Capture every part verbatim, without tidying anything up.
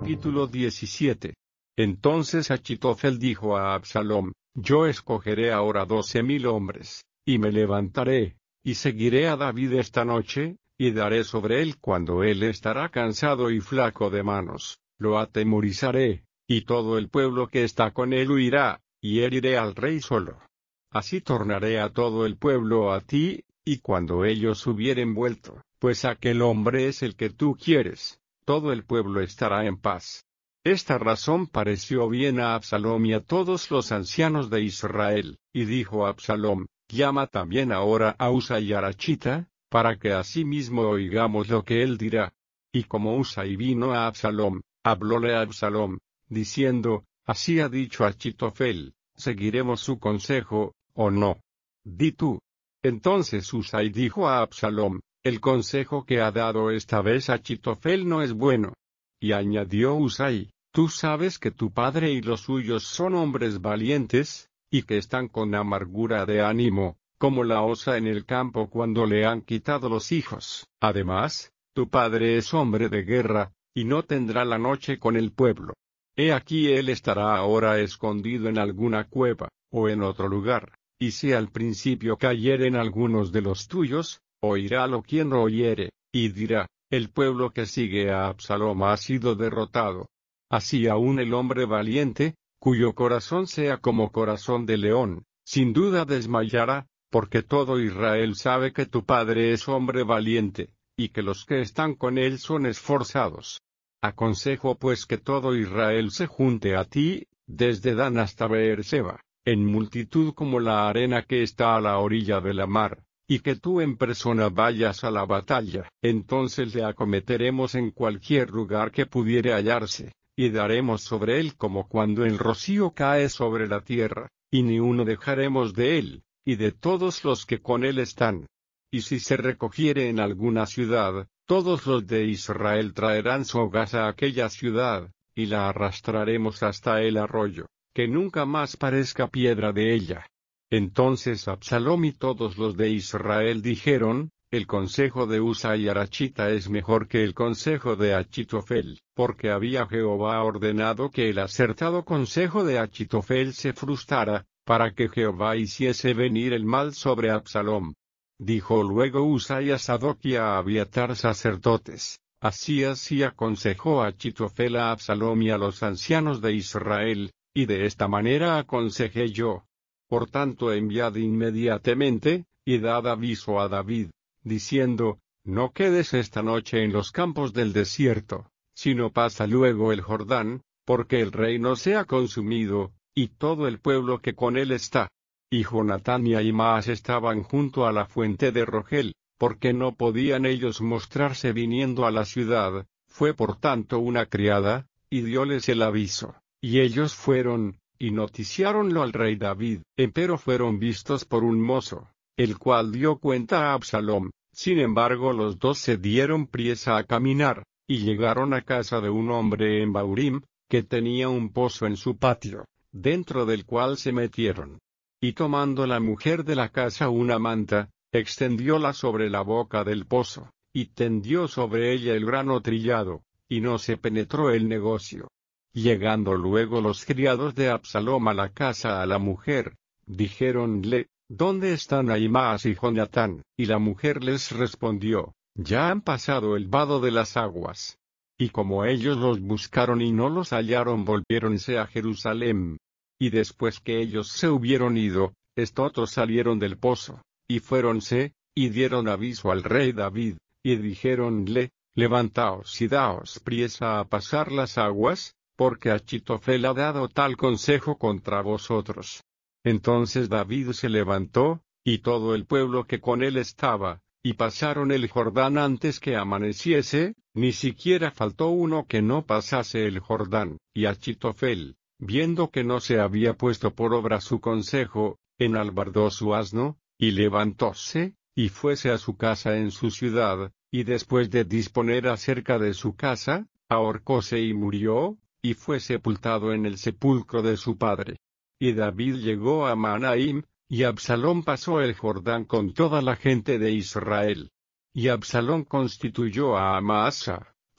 Capítulo diecisiete. Entonces Achitofel dijo a Absalom: Yo escogeré ahora doce mil hombres, y me levantaré, y seguiré a David esta noche, y daré sobre él cuando él estará cansado y flaco de manos, lo atemorizaré, y todo el pueblo que está con él huirá, y heriré al rey solo. Así tornaré a todo el pueblo a ti, y cuando ellos hubieren vuelto, pues aquel hombre es el que tú quieres, todo el pueblo estará en paz. Esta razón pareció bien a Absalom y a todos los ancianos de Israel, y dijo Absalom: Llama también ahora a Usai Arachita, para que asimismo oigamos lo que él dirá. Y como Usai vino a Absalom, hablóle a Absalom, diciendo: Así ha dicho Achitofel, ¿seguiremos su consejo, o no? Di tú. Entonces Usai dijo a Absalom: El consejo que ha dado esta vez Achitofel no es bueno. Y añadió Usai: Tú sabes que tu padre y los suyos son hombres valientes, y que están con amargura de ánimo, como la osa en el campo cuando le han quitado los hijos. Además, tu padre es hombre de guerra, y no tendrá la noche con el pueblo. He aquí él estará ahora escondido en alguna cueva, o en otro lugar, y si al principio cayeren algunos de los tuyos, oirálo quien lo oyere, y dirá: El pueblo que sigue a Absalom ha sido derrotado. Así aún el hombre valiente, cuyo corazón sea como corazón de león, sin duda desmayará, porque todo Israel sabe que tu padre es hombre valiente, y que los que están con él son esforzados. Aconsejo pues que todo Israel se junte a ti, desde Dan hasta Beerseba, en multitud como la arena que está a la orilla de la mar, y que tú en persona vayas a la batalla. Entonces le acometeremos en cualquier lugar que pudiere hallarse, y daremos sobre él como cuando el rocío cae sobre la tierra, y ni uno dejaremos de él, y de todos los que con él están. Y si se recogiere en alguna ciudad, todos los de Israel traerán sogas a aquella ciudad, y la arrastraremos hasta el arroyo, que nunca más parezca piedra de ella. Entonces Absalom y todos los de Israel dijeron: El consejo de Usai Arachita es mejor que el consejo de Achitofel, porque había Jehová ordenado que el acertado consejo de Achitofel se frustrara, para que Jehová hiciese venir el mal sobre Absalom. Dijo luego Usai a Sadoc y a Abiatar sacerdotes: Así así aconsejó Achitofel a Absalom y a los ancianos de Israel, y de esta manera aconsejé yo. Por tanto enviad inmediatamente, y dad aviso a David, diciendo: No quedes esta noche en los campos del desierto, sino pasa luego el Jordán, porque el rey no sea consumido, y todo el pueblo que con él está. Y Jonatán y Ahimaas estaban junto a la fuente de Rogel, porque no podían ellos mostrarse viniendo a la ciudad. Fue por tanto una criada, y dióles el aviso, y ellos fueron, y noticiáronlo al rey David. Empero fueron vistos por un mozo, el cual dio cuenta a Absalom. Sin embargo los dos se dieron priesa a caminar, y llegaron a casa de un hombre en Baurim, que tenía un pozo en su patio, dentro del cual se metieron. Y tomando la mujer de la casa una manta, extendióla sobre la boca del pozo, y tendió sobre ella el grano trillado, y no se penetró el negocio. Llegando luego los criados de Absalom a la casa a la mujer, dijéronle: ¿Dónde están Ahimaas y Jonatán? Y la mujer les respondió: Ya han pasado el vado de las aguas. Y como ellos los buscaron y no los hallaron, volviéronse a Jerusalén. Y después que ellos se hubieron ido, estos salieron del pozo, y fuéronse, y dieron aviso al rey David, y dijéronle: Levantaos y daos priesa a pasar las aguas, porque Achitofel ha dado tal consejo contra vosotros. Entonces David se levantó, y todo el pueblo que con él estaba, y pasaron el Jordán antes que amaneciese, ni siquiera faltó uno que no pasase el Jordán. Y Achitofel, viendo que no se había puesto por obra su consejo, enalbardó su asno, y levantóse, y fuese a su casa en su ciudad, y después de disponer acerca de su casa, ahorcóse y murió, y fue sepultado en el sepulcro de su padre. Y David llegó a Mahanaim, y Absalom pasó el Jordán con toda la gente de Israel. Y Absalom constituyó a Amasa,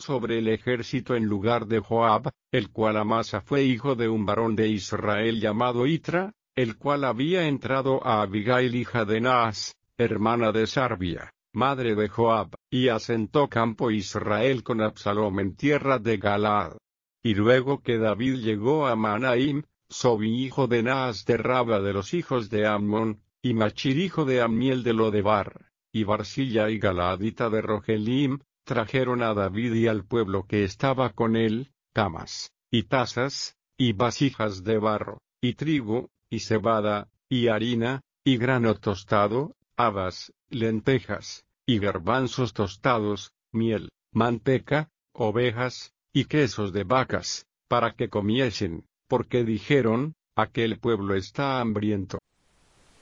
sobre el ejército en lugar de Joab, el cual Amasa fue hijo de un varón de Israel llamado Itra, el cual había entrado a Abigail hija de Naas, hermana de Sarbia, madre de Joab, y asentó campo Israel con Absalom en tierra de Galaad. Y luego que David llegó a Manaim, Sobi hijo de Naas de Raba de los hijos de Ammón, y Machir hijo de Amiel de Lodebar, y Barzilla y Galaadita de Rogelim, trajeron a David y al pueblo que estaba con él, camas, y tazas, y vasijas de barro, y trigo, y cebada, y harina, y grano tostado, habas, lentejas, y garbanzos tostados, miel, manteca, ovejas, y quesos de vacas, para que comiesen, porque dijeron, aquel pueblo está hambriento.